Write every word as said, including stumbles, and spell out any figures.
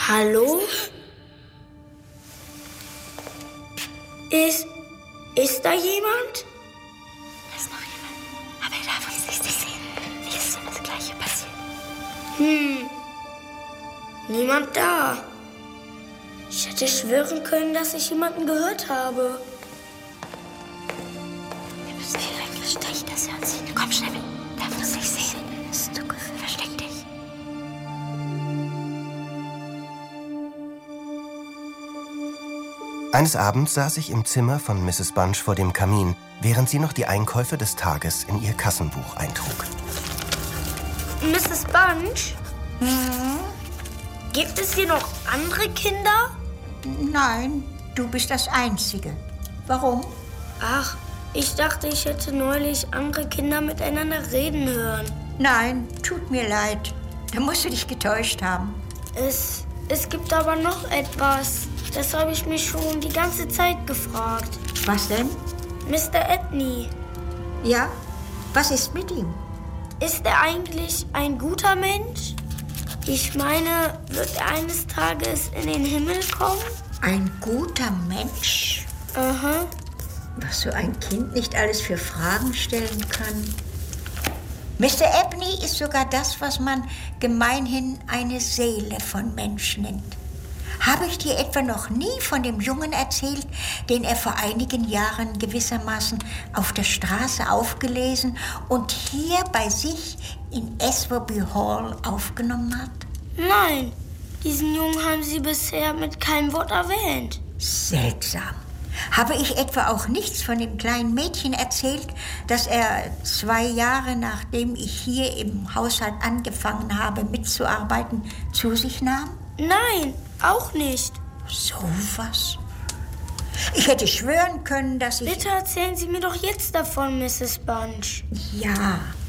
Hallo? Ist, ist da jemand? Da ist noch jemand, aber er darf uns nicht sehen. Nicht, dass ihm das Gleiche passiert. Hm, niemand da. Ich hätte schwören können, dass ich jemanden gehört habe. Wir müssen hier weg. Versteck, dass er uns sieht. Komm schnell. Darf uns nicht sehen. Ist dunkel. Versteck dich. Eines Abends saß ich im Zimmer von Misses Bunch vor dem Kamin, während sie noch die Einkäufe des Tages in ihr Kassenbuch eintrug. Misses Bunch? Hm? Gibt es hier noch andere Kinder? Nein, du bist das Einzige. Warum? Ach, ich dachte, ich hätte neulich andere Kinder miteinander reden hören. Nein, tut mir leid. Da musst du dich getäuscht haben. Es, es gibt aber noch etwas. Das habe ich mich schon die ganze Zeit gefragt. Was denn? Mister Edney. Ja? Was ist mit ihm? Ist er eigentlich ein guter Mensch? Ich meine, wird er eines Tages in den Himmel kommen? Ein guter Mensch? Aha. Was so ein Kind nicht alles für Fragen stellen kann. Mister Edney ist sogar das, was man gemeinhin eine Seele von Mensch nennt. Habe ich dir etwa noch nie von dem Jungen erzählt, den er vor einigen Jahren gewissermaßen auf der Straße aufgelesen und hier bei sich in Aswarby Hall aufgenommen hat? Nein, diesen Jungen haben Sie bisher mit keinem Wort erwähnt. Seltsam. Habe ich etwa auch nichts von dem kleinen Mädchen erzählt, das er zwei Jahre nachdem ich hier im Haushalt angefangen habe mitzuarbeiten, zu sich nahm? Nein, auch nicht. So was? Ich hätte schwören können, dass ich... Bitte erzählen Sie mir doch jetzt davon, Misses Bunch. Ja,